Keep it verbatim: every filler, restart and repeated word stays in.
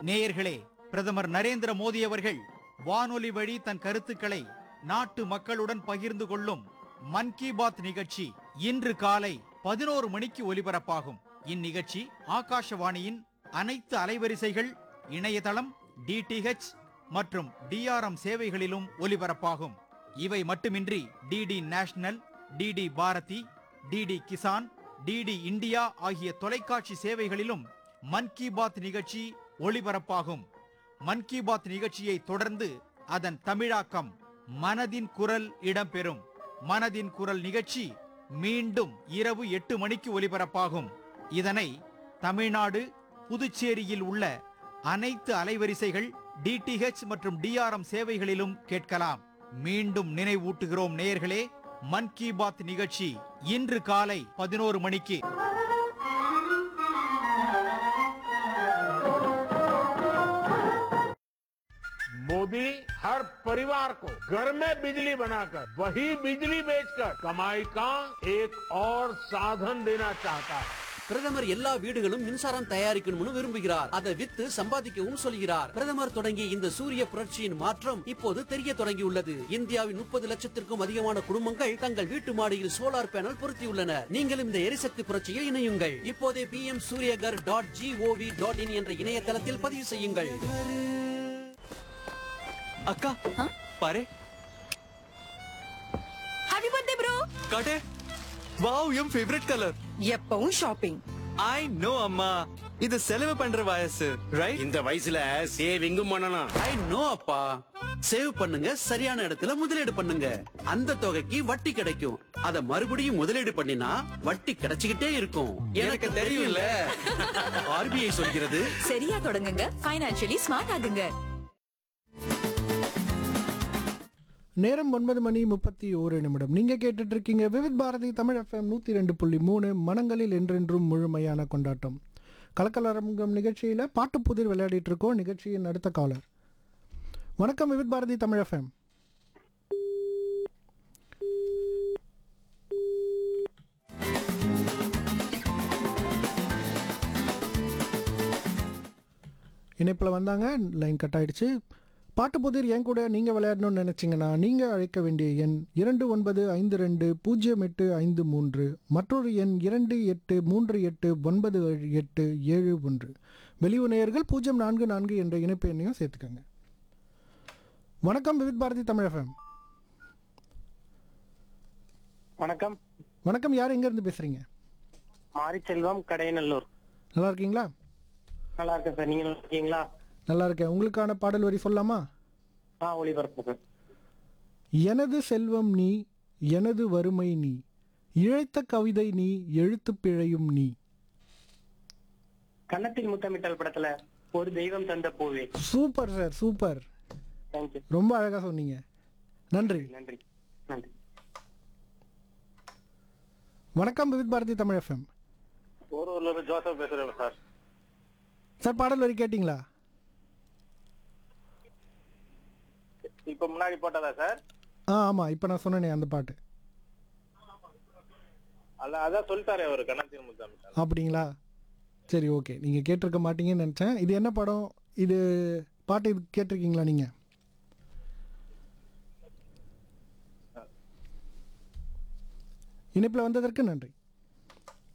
நேயர்களே, பிரதமர் நரேந்திர மோடி அவர்கள் வானொலி வழி தன் கருத்துக்களை நாட்டு மக்களுடன் பகிர்ந்து கொள்ளும் மன் கி பாத் நிகழ்ச்சி இன்று காலை பதினோரு மணிக்கு ஒலிபரப்பாகும். இந்நிகழ்ச்சி ஆகாஷவாணியின் அனைத்து அலைவரிசைகள், இணையதளம், டிடிஹெச் மற்றும் டிஆர்எம் சேவைகளிலும் ஒலிபரப்பாகும். இவை மட்டுமின்றி DD national, DD Bharathi, DD Kisan, DD India ஆகிய தொலைக்காட்சி சேவைகளிலும் மன் கி பாத் நிகழ்ச்சி ஒளிபரப்பாகும். மன் கி பாத் நிகழ்ச்சியை தொடர்ந்து அதன் தமிழாக்கம் மனதின் குரல் இடம்பெறும். மனதின் குரல் நிகழ்ச்சி மீண்டும் இரவு எட்டு மணிக்கு ஒலிபரப்பாகும். இதனை தமிழ்நாடு, புதுச்சேரியில் உள்ள அனைத்து அலைவரிசைகள், டிடிஹெச் மற்றும் டிஆர்எம் சேவைகளிலும் கேட்கலாம். மீண்டும் நினைவூட்டுகிறோம் நேயர்களே, மன் கி பாத் நிகழ்ச்சி இன்று காலை பதினோரு மணிக்கு. मोदी हर परिवार को घर में बिजली बनाकर वही बिजली बेचकर कमाई का एक और साधन देना चाहता है. பிரதமர் எல்லா வீடுகளும் மின்சாரம் தயாரிக்கணும்னு விரும்புகிறார். அதை வித்து சம்பாதிக்கவும் சொல்கிறார். பிரதமர் தொடங்கிய இந்த சூரிய புரட்சியின் மாற்றம் இப்போது தெரிய தொடங்கியுள்ளது. இந்தியாவின் முப்பது லட்சத்திற்கும் அதிகமான குடும்பங்கள் தங்கள் வீட்டு மாடியில் சோலார் பேனல் பொருத்தியுள்ளனர். நீங்களும் இந்த எரிசக்தி புரட்சியில் இணையுங்கள். இப்போதே B M Surya Ghar dot gov dot in என்ற இணையதளத்தில் பதிவு செய்யுங்கள். அக்கா பாரு, ஹேப்பி பர்த்டே ப்ரோ. காட்டு. வாவ், என் ஃபேவரட் கலர். எப்பவும் ஷாப்பிங். ஐ நோ அம்மா, இது செலவு பண்ற வயசு, ரைட்? இந்த வயசுல சேவிங்கும் பண்ணணும். ஐ நோ அப்பா. சேவ் பண்ணுங்க, சரியான இடத்துல முதலீடு பண்ணுங்க. அந்த தொகைக்கு வட்டி கிடைக்கும். அத மறுபடியும் முதலீடு பண்ணினா வட்டி கிடைச்சுக்கிட்டே இருக்கும். எனக்கு தெரியும்ல. ஆர்பிஐ சொல்கிறது, சரியா தொடங்குங்க, ஃபைனான்சியலி ஸ்மார்ட் ஆகுங்க. நேரம் ஒன்பது மணி முப்பத்தி ஓரு நிமிடம். நீங்க கேட்டுட்டு இருக்கீங்க விவித் பாரதி தமிழ் எஃப்எம் நூத்தி ரெண்டு புள்ளி மூணு. மனங்களில் என்றென்றும் முழுமையான கொண்டாட்டம். கலக்கலரங்கம் நிகழ்ச்சியில பாட்டு புதிர் விளையாடிட்டு இருக்கோம். நிகழ்ச்சியின் அடுத்த காலர். வணக்கம், விவித் பாரதி தமிழ் எஃப்எம். இணைப்பில் வந்தாங்க, லைன் கட் ஆயிடுச்சு. பாட்டு புதிர் என் கூட நீங்கள் விளையாடணும்னு நினச்சிங்கன்னா நீங்கள் அழைக்க வேண்டிய எண் இரண்டு ஒன்பது ஐந்து ரெண்டு பூஜ்ஜியம் எட்டு ஐந்து மூன்று, மற்றொரு எண் இரண்டு எட்டு மூன்று எட்டு ஒன்பது எட்டு ஏழு ஒன்று. வெளியூர் நேயர்கள் பூஜ்ஜியம் நான்கு நான்கு என்ற இணைப்பு எண்ணையும் சேர்த்துக்கோங்க. வணக்கம், விவித் பாரதி தமிழ் எஃப்எம். வணக்கம். வணக்கம், யார் எங்கேருந்து பேசுகிறீங்க? மாரிச்செல்வம், கடையநல்லூர். நல்லா இருக்கீங்களா? நல்லா இருக்கேன் சார், நீங்க நல்லா இருக்கீங்களா? நல்லா இருக்கேன். உங்களுக்கான பாடல் வரி சொல்லாமா? ஆ, ஒளிபரப்பு. எனது செல்வம் நீ, எனது வறுமை நீ, இழைத்த கவிதை நீ, எழுத்து பிழையும் நீ. கன்னத்தில் முத்தமிட்டல் படத்துல ஒரு தெய்வம் தந்த பூவே. Super sir, super. தேங்க்யூ. ரொம்ப அழகா சொன்னீங்க. நன்றி. நன்றி நன்றி. வணக்கம், விவித் பாரதி தமிழ் எஃப்எம். ஒரு ஜோசப் பேசுறேன் சார். சார், பாடல் வரி கேட்டிங்களா? இப்ப முன்னாடி போட்டதா சார்? ஆ ஆமா, இப்ப நான் சொன்னேனே அந்த பாட்டு. அல்ல, அதான் சொல்லிட்டாரே அவர், கன்னத்தில் முத்தமிட்டல். அப்படிங்களா? சரி, ஓகே. நீங்க கேட்டிருக்க மாட்டீங்கன்னு நினைச்சேன். இது என்ன படம்? இது பாட்டு இது கேட்டிருக்கீங்களா நீங்க? இணைப்பில் வந்ததற்கு நன்றி.